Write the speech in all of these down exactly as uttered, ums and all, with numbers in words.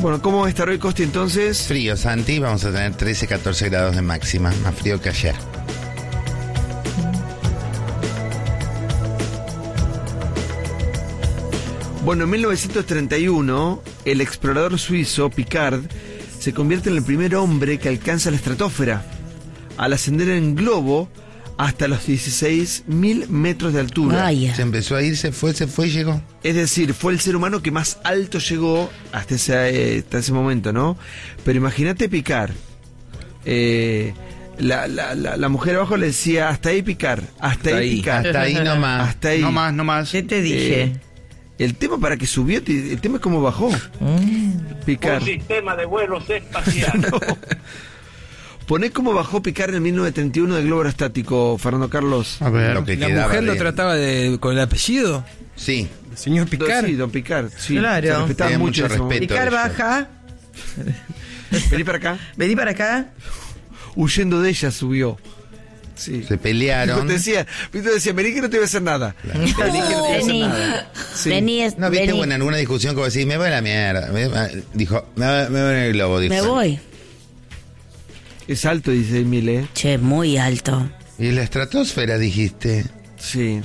Bueno, ¿cómo va a estar hoy, Costi, entonces? Frío, Santi, vamos a tener trece, catorce grados de máxima, más frío que ayer. Bueno, en mil novecientos treinta y uno, el explorador suizo Picard se convierte en el primer hombre que alcanza la estratosfera, al ascender en globo hasta los dieciséis mil metros de altura. Vaya. Se empezó a ir, se fue, se fue y llegó. Es decir, fue el ser humano que más alto llegó hasta ese, eh, hasta ese momento, ¿no? Pero imagínate Picard. Eh, la, la, la, la mujer abajo le decía, hasta ahí Picard, hasta, hasta ahí, ahí Picard. Hasta ahí nomás. Hasta ahí. No más, no más. ¿Qué te dije? Eh, el tema para que subió, el tema es cómo bajó. Mm. Picard. Un sistema de vuelos espaciales. No. Poné cómo bajó Picard en mil novecientos treinta y uno de globo aerostático, Fernando Carlos. A ver, Lo que ¿La quedaba mujer lo de- trataba de, con el apellido? Sí, Señor Picard. Sí, don Picard. Sí, Claro. se respetaba Tenía mucho mucho en ese momento. respeto. Picar ella. baja. Vení para acá. Vení para acá. Huyendo de ella subió. Sí. se pelearon. Te decía, Víctor decía, vení que no te voy a hacer nada. Vení que no te voy a hacer Vení. nada. Sí. Vení, es- No, viste, vení. bueno, en alguna discusión como decís, me voy a la mierda. Me- dijo, me, voy- me voy en el globo, dijo. Me voy. Es alto, dice Emil, ¿eh? Che, muy alto. Y en la estratosfera dijiste. Sí.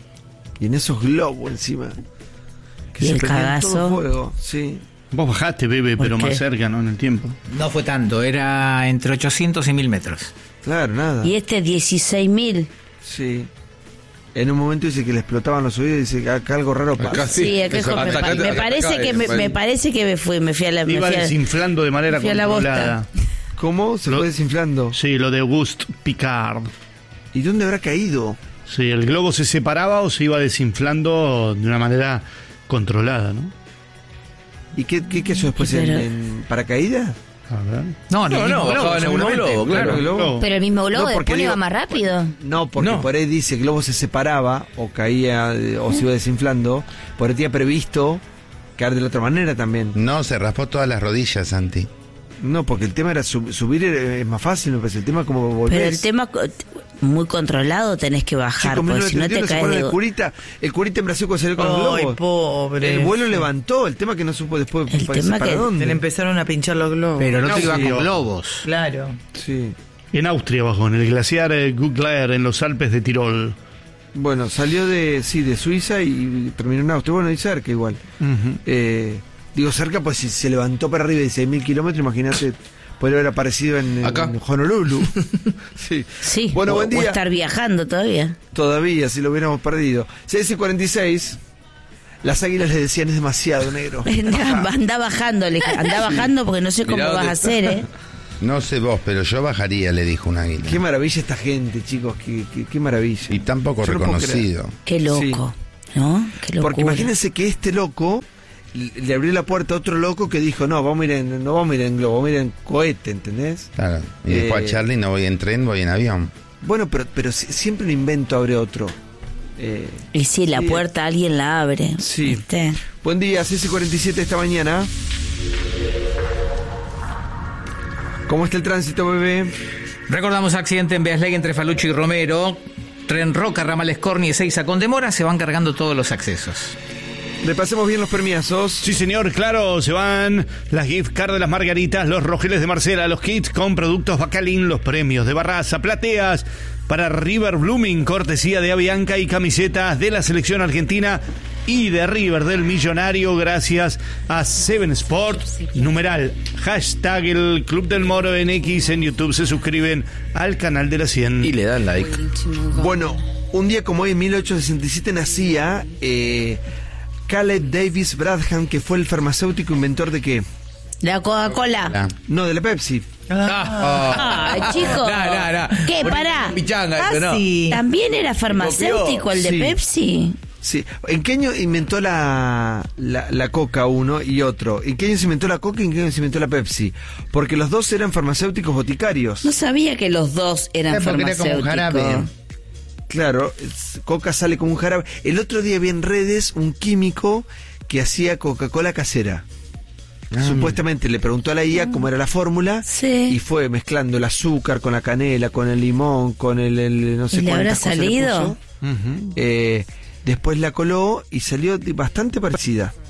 Y en esos globos encima. Que Y se el prendían cagazo. todo fuego. Sí. Vos bajaste, bebé, ¿Por pero qué? más cerca, ¿no? En el tiempo. No fue tanto, era entre ochocientos y mil metros. Claro, nada. Y este dieciséis mil. Sí. En un momento dice que le explotaban los oídos y dice que acá algo raro pasa. Acá Sí, acá eso, me, hasta pa- acá- me acá- parece acá- que me, acá- me parece que me fui, me fui a la me Iba fui a- desinflando de manera fui a la bosta. controlada. ¿Cómo? Se Lo- fue desinflando. Sí, lo de Auguste Picard. ¿Y dónde habrá caído? Sí, el globo se separaba o se iba desinflando de una manera controlada, ¿no? ¿Y qué, qué cayó después? ¿En, Pero- en paracaídas? A ver. No, No, no, bajaba en el mismo globo, claro. ¿El globo? Pero el mismo globo No, porque después digo- iba más rápido. No, porque No. por ahí dice que el globo se separaba o caía eh, o se iba desinflando. Por ahí tenía previsto caer de la otra manera también. No, se raspó todas las rodillas, Santi. No, porque el tema era sub- subir eh, es más fácil, me parece. El tema es como volver. Pero el tema co- muy controlado tenés que bajar, Chico, porque si no te ¿se caes acuerdan de... del curita? El curita en Brasil cuando salió con los Ay, globos. pobre. El vuelo levantó, el tema que no supo después El para- tema para que- dónde. Se le empezaron a pinchar los globos. Pero no, No, te iba sí, con o- globos. Claro. Sí. En Austria bajó, en el glaciar eh, Gugler, en los Alpes de Tirol. Bueno, salió de sí de Suiza y terminó en Austria. Bueno, y cerca igual. Ujú. Eh, digo cerca, pues si se levantó para arriba de seis mil kilómetros, imagínate, podría haber aparecido en, Acá. en Honolulu. Sí. Sí, Bueno, o, buen día. o estar viajando todavía. Todavía, si lo hubiéramos perdido. seis y cuarenta y seis, las águilas le decían es demasiado negro. Anda, anda bajando, le dije, anda bajando porque no sé cómo Mirá vas dónde a hacer, ¿eh? No sé vos, pero yo bajaría, le dijo un águila. Qué maravilla esta gente, chicos, qué, qué, qué maravilla. Y tan poco Yo no puedo reconocido. Qué loco, ¿no? Qué locura. Porque imagínense que este loco le le abrió la puerta a otro loco que dijo, no, vamos a ir en, no vamos a ir en globo, vamos a ir en cohete, ¿entendés? Claro. Y después Eh, a Charlie no voy en tren, voy en avión. Bueno, pero, pero si- siempre un invento abre otro. Eh, Y si la sí. puerta alguien la abre. Sí. ¿viste? Buen día, seis y cuarenta y siete esta mañana. ¿Cómo está el tránsito, bebé? Recordamos accidente en Beasley entre Falucho y Romero. Tren Roca, Ramales Corny, Ezeiza con demora. Se van cargando todos los accesos. Repasemos bien los permisos. Sí, señor, claro, se van las gift cards de las Margaritas, los rojeles de Marcela, los kits con productos Bacalín, los premios de Barraza, plateas para River Blooming, cortesía de Avianca y camisetas de la selección argentina y de River del Millonario, gracias a Seven Sport, numeral, hashtag el Club del Moro en X en YouTube, se suscriben al canal de la cien. Y le dan like. Bueno, un día como hoy, en mil ochocientos sesenta y siete, nacía eh, Caleb Davis Bradham, que fue el farmacéutico inventor de qué? La Coca-Cola. Ah, No, de la Pepsi. Ay, chico. No, no, no. ¿Qué? Una Pará. pichanga, Ah, eso no. sí. ¿También era farmacéutico el de Sí. Pepsi? Sí. ¿En qué año inventó la, la, la Coca uno y otro? ¿En qué año se inventó la Coca y en qué año se inventó la Pepsi? Porque los dos eran farmacéuticos boticarios. No sabía que los dos eran Eh, porque era como un farmacéuticos. jarabe. Claro, es- Coca sale como un jarabe. El otro día vi en redes un químico que hacía Coca-Cola casera. Ah. Supuestamente le preguntó a la I A cómo era la fórmula Sí. y fue mezclando el azúcar con la canela, con el limón, con el, el- no sé ¿Y le habrá cuántas cosas le salido? puso. Eh, después la coló y salió de- bastante parecida.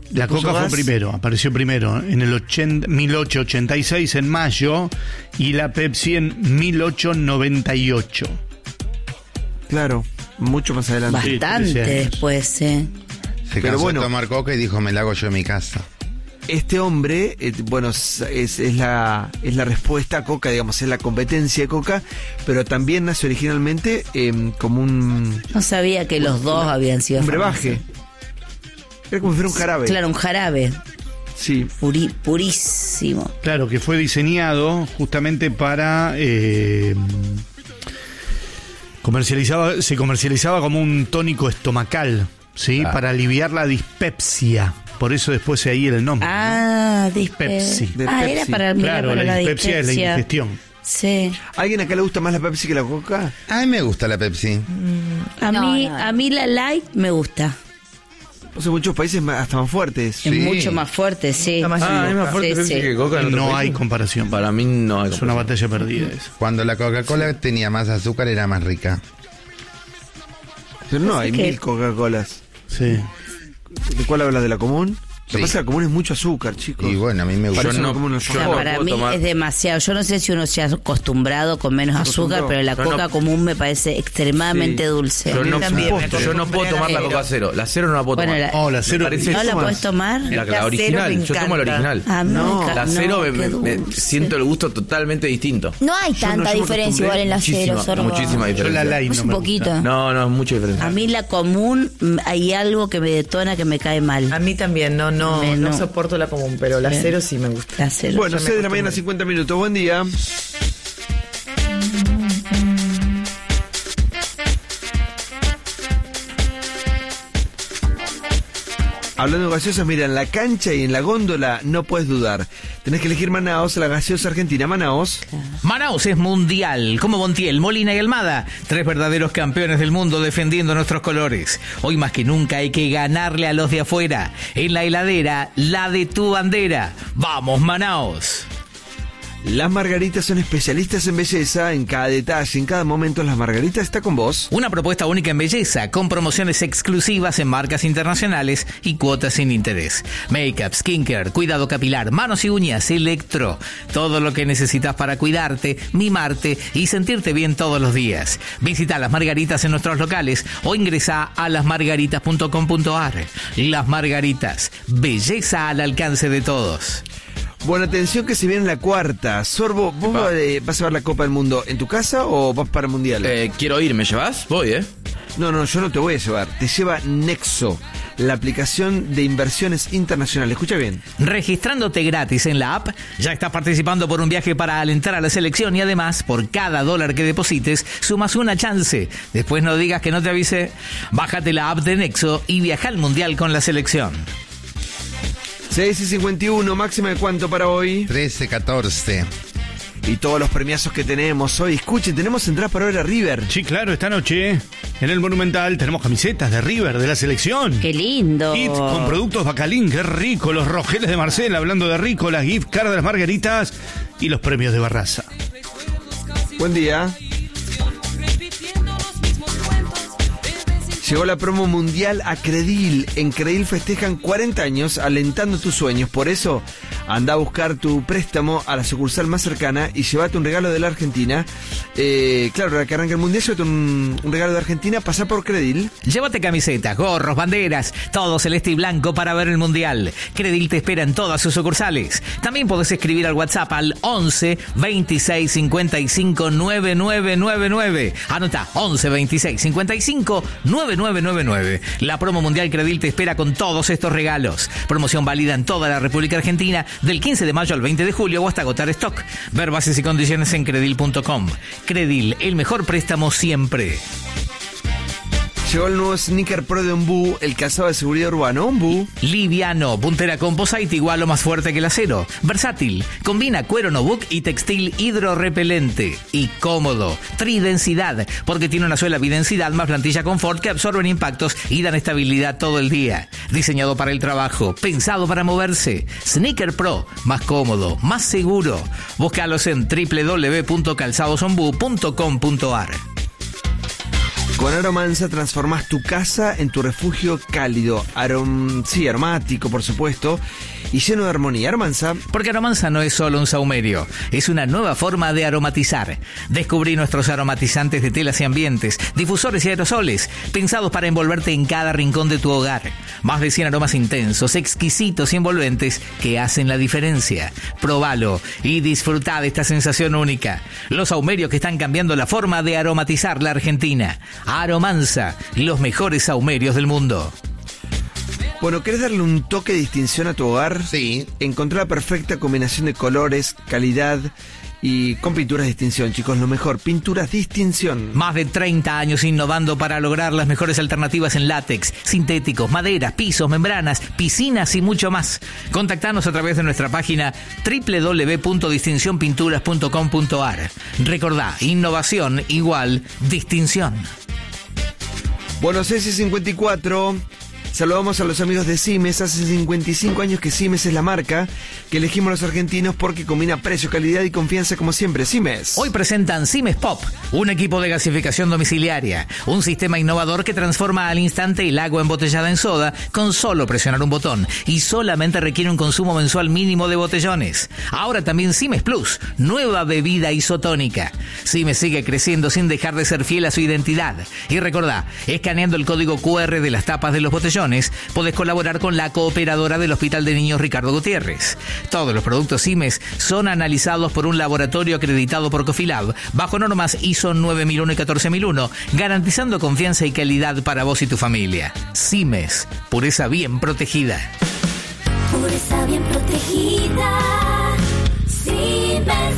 La puso Coca fue gas. primero, apareció primero en el ochenta, mil ochocientos ochenta y seis en mayo y la Pepsi en mil ochocientos noventa y ocho. Claro, mucho más adelante. Sí, Bastante trece años. después, ¿eh? Se Pero cansó bueno. de tomar coca y dijo, me la hago yo en mi casa. Este hombre, eh, bueno, es, es, es la, es la respuesta a Coca, digamos, es la competencia de Coca, pero también nace originalmente eh, como un, No sabía que los dos habían sido un famosos. brebaje. Era como si fuera un jarabe. Claro, un jarabe. Sí. Puri- purísimo. Claro, que fue diseñado justamente para... Eh, comercializaba, se comercializaba como un tónico estomacal, ¿sí? Claro. Para aliviar la dispepsia. Por eso después ahí el nombre. Ah, dispe- Pepsi. De Ah, Pepsi. era para, mira, Claro, para la la dispepsia es la dispepsia. indigestión. Sí. ¿A alguien acá le gusta más la Pepsi que la Coca? A mí me gusta la Pepsi. A No, mí, no. a mí la light me gusta. Pues en muchos países más- hasta más fuertes. Sí. Es mucho más fuerte, sí. Está más Ah, es más fuerte Sí, Pepsi sí. que Coca en otro No país. hay comparación. Para mí no hay Es una comparación. batalla perdida eso. Cuando la Coca-Cola tenía más azúcar era más rica. Pero no, Así hay que- mil Coca-Colas. Sí. ¿De cuál hablas? ¿De la común? Lo Sí. que pasa es que la común es mucho azúcar, chicos. Y bueno, a mí me gusta. Parece Yo no- una común O alfajor. sea, no para puedo mí tomar. es demasiado. Yo no sé si uno se ha acostumbrado con menos azúcar, acostumbró. pero la Yo no- coca común me parece extremadamente Sí. dulce. Yo A mí no, también, me yo no acostumbré puedo a tomar la cero. Coca cero. La cero no la puedo Bueno, tomar. la- Oh, la cero. Me parece- ¿No la tomas? puedes tomar? La, la La cero original, me yo tomo la encanta. original. A mí me No, encanta- La no, cero me- qué me- dulce. siento el gusto totalmente distinto. No hay Yo no- tanta yo me diferencia acostumbré. igual en la Muchísima, cero, Sorbo. muchísima Yo diferencia. la light Es no un me poquito. gusta. No, no, es mucha diferencia. A mí la común mm, hay algo que me detona que me cae mal. A mí también, no, no, Me- no no. soporto la común, pero la Bien. cero sí me gusta. La cero. Bueno, Ya me seis de la acostumbré. mañana, cincuenta minutos. Buen día. Hablando de gaseosas, mira, en la cancha y en la góndola no puedes dudar. Tenés que elegir Manaos, la gaseosa argentina. Manaos. Manaus es mundial, como Montiel, Molina y Almada, tres verdaderos campeones del mundo defendiendo nuestros colores. Hoy más que nunca hay que ganarle a los de afuera. En la heladera, la de tu bandera. ¡Vamos, Manaus! Las Margaritas son especialistas en belleza, en cada detalle, en cada momento. Las Margaritas está con vos. Una propuesta única en belleza, con promociones exclusivas en marcas internacionales y cuotas sin interés. Make-up, skincare, cuidado capilar, manos y uñas, electro. Todo lo que necesitas para cuidarte, mimarte y sentirte bien todos los días. Visita Las Margaritas en nuestros locales o ingresa a las margaritas punto com punto a r. Las Margaritas, belleza al alcance de todos. Bueno, atención que se viene la cuarta. Sorbo, ¿vos Epa. eh, vas a ver la Copa del Mundo en tu casa o vas para el Mundial? Eh, quiero ir, ¿me llevas? Voy, ¿eh? No, no, yo no te voy a llevar. Te lleva Nexo, la aplicación de inversiones internacionales. Escucha bien. Registrándote gratis en la app, ya estás participando por un viaje para alentar a la selección y además, por cada dólar que deposites, sumas una chance. Después no digas que no te avisé. Bájate la app de Nexo y viaja al Mundial con la selección. seis y cincuenta y uno, máxima de cuánto para hoy. trece, catorce. Y todos los premiazos que tenemos hoy. Escuchen, tenemos entradas para ver a River. Sí, claro, esta noche en el Monumental tenemos camisetas de River, de la selección. Qué lindo. Kit con productos Bacalín, qué rico, los rojeles de Marcela, hablando de rico, las gift card de las Margaritas y los premios de Barraza. Buen día. Llegó la promo mundial a Credil. En Credil festejan cuarenta años alentando tus sueños. Por eso, anda a buscar tu préstamo a la sucursal más cercana y llévate un regalo de la Argentina. Eh, claro, ahora que arranca el mundial, llévate un, un regalo de Argentina, pasá por Credil. Llévate camisetas, gorros, banderas, todo celeste y blanco para ver el Mundial. Credil te espera en todas sus sucursales. También podés escribir al WhatsApp al once, veintiséis, cincuenta y cinco, noventa y nueve noventa y nueve. Anota, once, veintiséis, cincuenta y cinco, noventa y nueve noventa y nueve. La promo mundial Credil te espera con todos estos regalos. Promoción válida en toda la República Argentina del quince de mayo al veinte de julio o hasta agotar stock. Ver bases y condiciones en credil punto com. Credil, el mejor préstamo siempre. Llegó el nuevo Sneaker Pro de Ombú, el calzado de seguridad urbano. Ombú. Liviano, puntera composite igual o más fuerte que el acero. Versátil, combina cuero no-book y textil hidrorrepelente. Y cómodo, tridensidad, porque tiene una suela bidensidad más plantilla confort que absorben impactos y dan estabilidad todo el día. Diseñado para el trabajo, pensado para moverse. Sneaker Pro, más cómodo, más seguro. Búscalos en doble u doble u doble u punto calzadosombú punto com punto a r. Con Aromansa transformás tu casa en tu refugio cálido, arom sí, aromático, por supuesto, y lleno de armonía. Aromansa. Porque Aromansa no es solo un saumerio, es una nueva forma de aromatizar. Descubrí nuestros aromatizantes de telas y ambientes, difusores y aerosoles, pensados para envolverte en cada rincón de tu hogar. Más de cien aromas intensos, exquisitos y envolventes que hacen la diferencia. Probalo y disfruta de esta sensación única. Los saumerios que están cambiando la forma de aromatizar la Argentina. Aromansa, los mejores saumerios del mundo. Bueno, ¿querés darle un toque de distinción a tu hogar? Sí. Encontrá la perfecta combinación de colores, calidad y con pinturas de distinción, chicos, lo mejor, pinturas distinción. Más de treinta años innovando para lograr las mejores alternativas en látex, sintéticos, maderas, pisos, membranas, piscinas y mucho más. Contactanos a través de nuestra página doble u doble u doble u punto distinción pinturas punto com punto a r. Recordá, innovación igual distinción. Bueno, C C cincuenta y cuatro... Saludamos a los amigos de Simes. Hace cincuenta y cinco años que Simes es la marca que elegimos los argentinos porque combina precio, calidad y confianza como siempre. Simes. Hoy presentan Simes Pop, un equipo de gasificación domiciliaria, un sistema innovador que transforma al instante el agua embotellada en soda con solo presionar un botón y solamente requiere un consumo mensual mínimo de botellones. Ahora también Simes Plus, nueva bebida isotónica. Simes sigue creciendo sin dejar de ser fiel a su identidad. Y recordá, escaneando el código cu erre de las tapas de los botellones, podés colaborar con la cooperadora del Hospital de Niños Ricardo Gutiérrez. Todos los productos Simes son analizados por un laboratorio acreditado por Cofilab bajo normas I S O nueve mil uno y catorce mil uno, garantizando confianza y calidad para vos y tu familia. Simes, pureza bien protegida. Pureza bien protegida. Simes.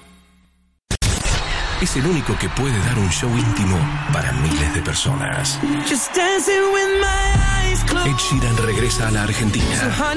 Es el único que puede dar un show íntimo para miles de personas. Ed Sheeran regresa a la Argentina.